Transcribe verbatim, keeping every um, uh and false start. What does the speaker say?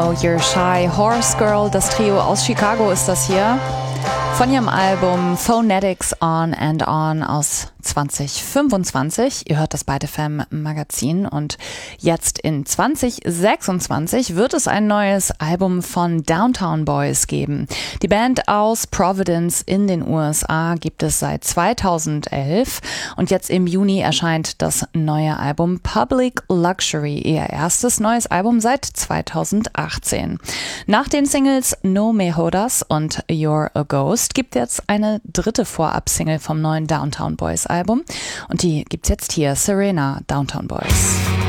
Oh, You're Shy, Horse Girl, das Trio aus Chicago ist das hier. Von ihrem Album Phonetics On and On aus zwanzig fünfundzwanzig. Ihr hört das bei F M Magazin und jetzt in zwanzig sechsundzwanzig wird es ein neues Album von Downtown Boys geben. Die Band aus Providence in den U S A gibt es seit zweitausendelf und jetzt im Juni erscheint das neue Album Public Luxury, ihr erstes neues Album seit zweitausendachtzehn. Nach den Singles No Me Jodas und You're a Ghost gibt jetzt eine dritte Vorab-Single vom neuen Downtown Boys Album und die gibt's jetzt hier, Serena, Downtown Boys.